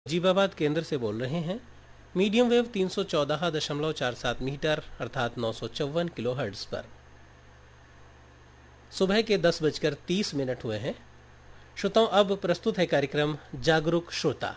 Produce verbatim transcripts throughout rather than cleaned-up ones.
जीबाबाद केंद्र से बोल रहे हैं। मीडियम वेव तीन सौ चौदह दशमलव चार सात मीटर अर्थात नौ सौ चौवन किलो हर्ट्ज पर सुबह के दस बजकर तीस मिनट हुए हैं। श्रोताओं, अब प्रस्तुत है कार्यक्रम जागरूक श्रोता।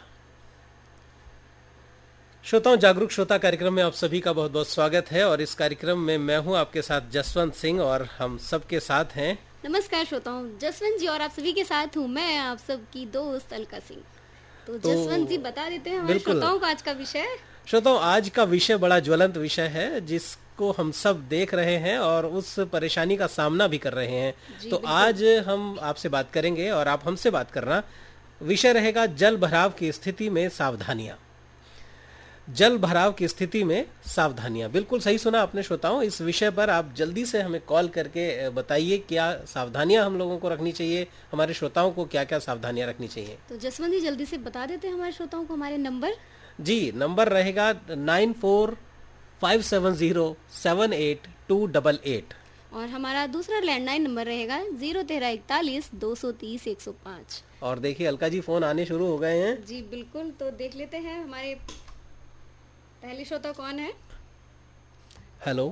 श्रोताओं, जागरूक श्रोता कार्यक्रम में आप सभी का बहुत बहुत स्वागत है और इस कार्यक्रम में मैं हूं आपके साथ जसवंत सिंह और हम सबके साथ हैं। नमस्कार श्रोताओं, जसवंत जी और आप सभी के साथ हूं मैं आप सबकी दोस्त अलका सिंह। तो, तो जसवंत जी बता देते हैं हमारे श्रोताओं का आज का विषय। श्रोताओं, आज का विषय बड़ा ज्वलंत विषय है जिसको हम सब देख रहे हैं और उस परेशानी का सामना भी कर रहे हैं। तो आज हम आपसे बात करेंगे और आप हमसे बात करना। विषय रहेगा जल भराव की स्थिति में सावधानियां। जल भराव की स्थिति में सावधानियां, बिल्कुल सही सुना आपने श्रोताओं। इस विषय पर आप जल्दी से हमें कॉल करके बताइए क्या सावधानियां हम लोगों को रखनी चाहिए, हमारे श्रोताओं को क्या क्या सावधानियां रखनी चाहिए। तो जसवंत जी जल्दी से बता देते हैं हमारे श्रोताओं को हमारे नंबर। जी, नंबर रहेगा nine four five seven zero seven eight to double eight और हमारा दूसरा लैंडलाइन नंबर रहेगा जीरो तेरह इकतालीस दो सौ तीस एक सौ पाँच। और देखिए अलका जी, फोन आने शुरू हो गए हैं। जी बिल्कुल, तो देख लेते हैं हमारे पहले श्रोता कौन है। हेलो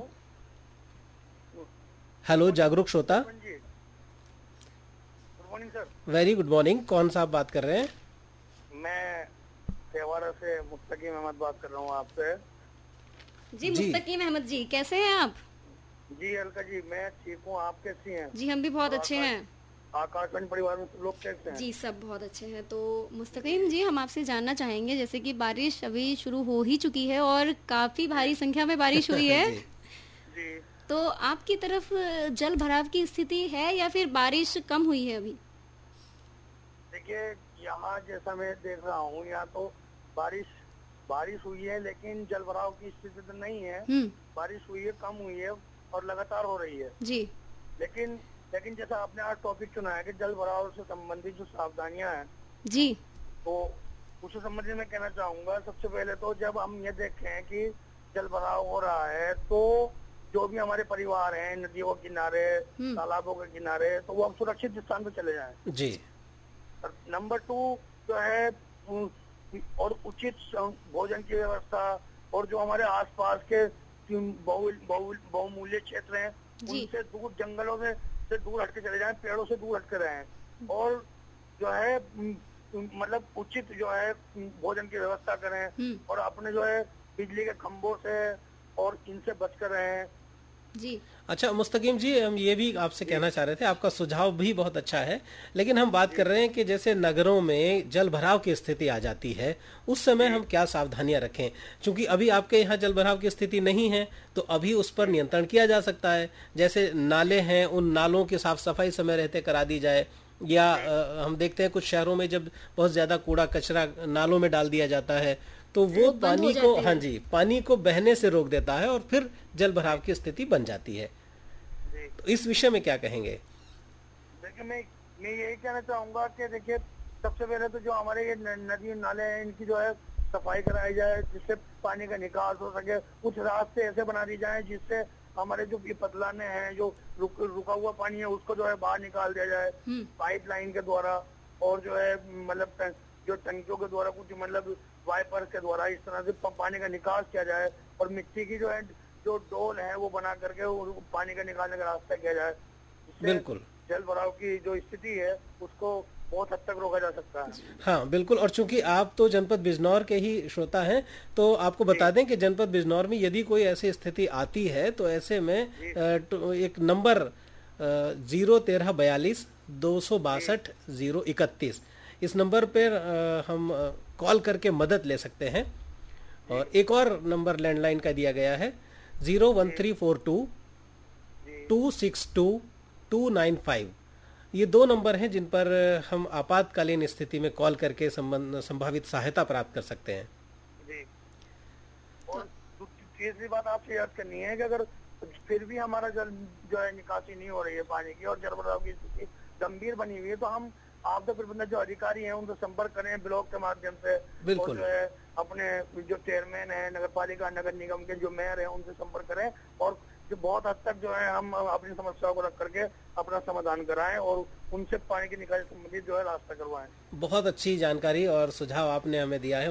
हेलो जागरूक श्रोता। Good morning sir. Very good morning. कौन सा आप बात कर रहे हैं? मैं सेवारा से मुस्तकीम अहमद बात कर रहा हूँ आपसे। जी, जी मुस्तकीम अहमद जी, कैसे हैं आप? जी अलका जी, मैं ठीक हूँ, आप कैसी हैं? जी हम भी बहुत अच्छे हैं। आकाशवाणी परिवार में लोग कैसे हैं? जी सब बहुत अच्छे हैं। तो मुस्तकीम जी, हम आपसे जानना चाहेंगे, जैसे कि बारिश अभी शुरू हो ही चुकी है और काफी भारी संख्या में बारिश हुई है। जी। जी। तो आपकी तरफ जल भराव की स्थिति है या फिर बारिश कम हुई है अभी? देखिए, यहाँ जैसा मैं देख रहा हूँ, यहाँ तो बारिश बारिश हुई है लेकिन जल भराव की स्थिति तो नहीं है। बारिश हुई है, कम हुई है और लगातार हो रही है। जी। लेकिन लेकिन जैसा आपने आज टॉपिक चुना है कि जल भराव से संबंधित जो सावधानियां हैं, जी, तो उस संबंधित मैं कहना चाहूंगा। सबसे पहले तो जब हम ये देखें कि जल भराव हो रहा है तो जो भी हमारे परिवार हैं, नदियों के किनारे, तालाबों के किनारे, तो वो हम सुरक्षित स्थान पे चले जाएं। जी। नंबर टू जो है, और उचित भोजन की व्यवस्था और जो हमारे आसपास के बहुमूल्य क्षेत्र हैं उनसे दूर, जंगलों में से दूर हटके चले जाएं, पेड़ों से दूर हटके रहें और जो है मतलब उचित जो है भोजन की व्यवस्था करें और अपने जो है बिजली के खंभों से और इनसे बचकर रहें। जी। अच्छा मुस्तकीम जी, हम ये भी आपसे कहना चाह रहे थे, आपका सुझाव भी बहुत अच्छा है, लेकिन हम बात कर रहे हैं कि जैसे नगरों में जल भराव की स्थिति आ जाती है उस समय हम क्या सावधानियां रखें। क्योंकि अभी आपके यहाँ जल भराव की स्थिति नहीं है तो अभी उस पर नियंत्रण किया जा सकता है। जैसे नाले हैं, उन नालों की साफ सफाई समय रहते करा दी जाए, या आ, हम देखते हैं कुछ शहरों में जब बहुत ज्यादा कूड़ा कचरा नालों में डाल दिया जाता है तो वो पानी को, हाँ जी, पानी को बहने से रोक देता है और फिर जल भराव की स्थिति बन जाती है। तो इस विषय में क्या कहेंगे? देखिए, मैं मैं यही कहना चाहूंगा कि देखिए, सबसे पहले तो जो हमारे ये नदी नाले हैं इनकी जो है सफाई कराई जाए जिससे पानी का निकास हो सके। कुछ रास्ते ऐसे बना दी जाए जिससे हमारे जो ये पतलाने हैं, जो रुक, रुका हुआ पानी है उसको जो है बाहर निकाल दिया जाए पाइप लाइन के द्वारा, और जो है मतलब जो टंकियों के द्वारा, कुछ मतलब वाइपर के द्वारा इस तरह से पानी का निकास किया जाए और मिट्टी की जो है जो डोल है वो बना करके पानी का निकालने का रास्ता किया जाए। बिल्कुल। जल भराव की जो स्थिति है उसको बहुत हद तक रोका जा सकता है। हाँ बिल्कुल। और चूंकि आप तो जनपद बिजनौर के ही श्रोता हैं तो आपको बता दें कि जनपद बिजनौर में यदि कोई ऐसी स्थिति आती है तो ऐसे में एक नंबर जीरो तेरह बयालीस दो सौ बासठ जीरो इकतीस, इस नंबर पर हम कॉल करके मदद ले सकते हैं। और एक और नंबर लैंडलाइन का दिया गया है zero one three four to to six to to nine five. ये दो नंबर हैं जिन पर हम आपातकालीन स्थिति में कॉल करके संभावित सहायता प्राप्त कर सकते हैं। जी। और तीसरी बात आपसे याद करनी है कि अगर फिर भी हमारा जल जो है निकासी नहीं हो रही है पानी की और जल भराव की स्थिति गंभीर बनी हुई है तो हम आपदा प्रबंधन जो अधिकारी हैं उनसे संपर्क करें ब्लॉक के माध्यम से। बिल्कुल। और जो है अपने जो चेयरमैन है, नगर पालिका नगर निगम के जो मेयर हैं उनसे संपर्क करें और जो बहुत हद तक जो है हम अपनी समस्याओं को रख करके अपना समाधान कराएं और उनसे पानी की निकासी संबंधित जो है रास्ता करवाएं। बहुत अच्छी जानकारी और सुझाव आपने हमें दिया है।